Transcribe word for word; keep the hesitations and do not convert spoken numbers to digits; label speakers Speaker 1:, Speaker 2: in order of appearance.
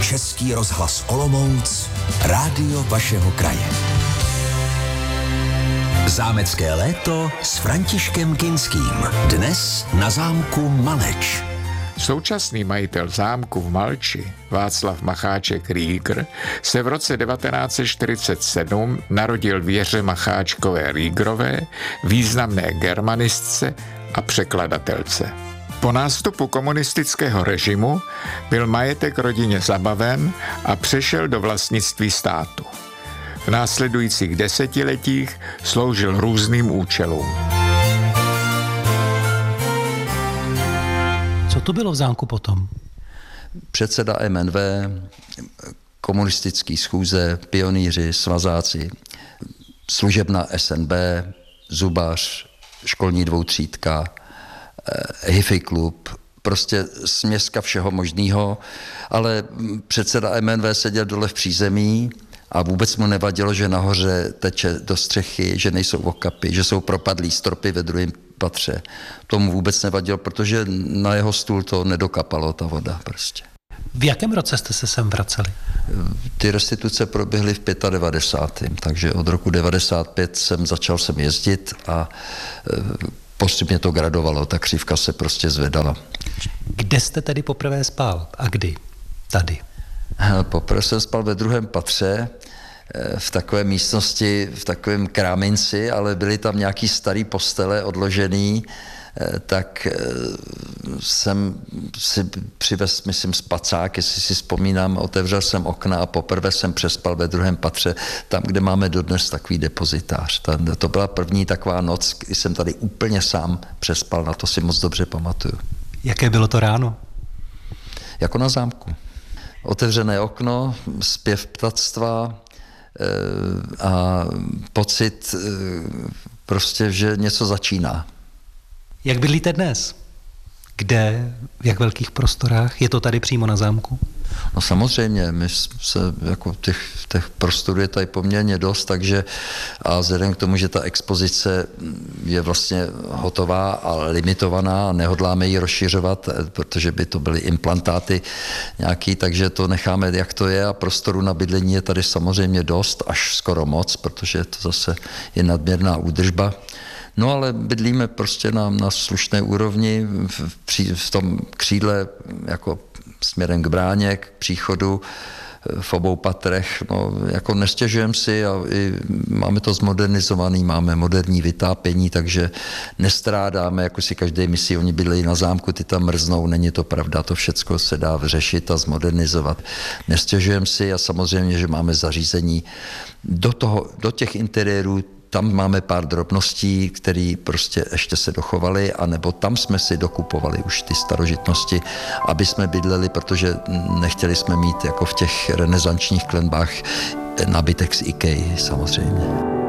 Speaker 1: Český rozhlas Olomouc, rádio vašeho kraje. Zámecké léto s Františkem Kinským. Dnes na zámku Maleč.
Speaker 2: Současný majitel zámku v Malči, Václav Macháček Rýgr, se v roce devatenáct set čtyřicet sedm narodil v Jiře Macháčkové Rýgrové, významné germanistce a překladatelce. Po nástupu komunistického režimu byl majetek rodině zabaven a přešel do vlastnictví státu. V následujících desetiletích sloužil různým účelům.
Speaker 3: Co to bylo v zámku potom?
Speaker 4: Předseda M N V, komunistický schůze, pionýři, svazáci, služebna S N B, zubař, školní dvoutřídka, hifi klub, prostě směska všeho možného, ale předseda M N V seděl dole v přízemí a vůbec mu nevadilo, že nahoře teče do střechy, že nejsou okapy, že jsou propadlý stropy ve druhém patře. Tomu vůbec nevadilo, protože na jeho stůl to nedokapalo, ta voda prostě.
Speaker 3: V jakém roce jste se sem vraceli?
Speaker 4: Ty restituce proběhly v devadesátém pátém takže od roku devadesát pět jsem začal sem jezdit a postupně to gradovalo, ta křivka se prostě zvedala.
Speaker 3: Kde jste tedy poprvé spal a kdy? Tady.
Speaker 4: Poprvé jsem spal ve druhém patře, v takové místnosti, v takovém kráminci, ale byly tam nějaký starý postele odložený, tak jsem si přivez, myslím, spacák, jestli si vzpomínám, otevřel jsem okna a poprvé jsem přespal ve druhém patře, tam, kde máme dodnes takový depozitář. To byla první taková noc, kdy jsem tady úplně sám přespal, na to si moc dobře pamatuju.
Speaker 3: Jaké bylo to ráno?
Speaker 4: Jako na zámku. Otevřené okno, zpěv ptactva a pocit prostě, že něco začíná.
Speaker 3: Jak bydlíte dnes? Kde, v jak velkých prostorách? Je to tady přímo na zámku?
Speaker 4: No samozřejmě, my se, jako těch, těch prostorů je tady poměrně dost, takže a vzhledem k tomu, že ta expozice je vlastně hotová a limitovaná a nehodláme ji rozšiřovat, protože by to byly implantáty nějaký, takže to necháme, jak to je a prostoru na bydlení je tady samozřejmě dost, až skoro moc, protože to zase je nadměrná údržba. No ale bydlíme prostě na, na slušné úrovni, v, v, v tom křídle jako směrem k bráně, k příchodu, v obou patrech, no jako nestěžujeme si a i máme to zmodernizovaný, máme moderní vytápění, takže nestrádáme, jako si každý myslí, oni bydlejí na zámku, ty tam mrznou, není to pravda, to všecko se dá vyřešit a zmodernizovat. Nestěžujeme si a samozřejmě, že máme zařízení do toho, do těch interiérů. Tam máme pár drobností, které prostě ještě se dochovaly, anebo tam jsme si dokupovali už ty starožitnosti, aby jsme bydleli, protože nechtěli jsme mít jako v těch renesančních klenbách nabytek z IKEA samozřejmě.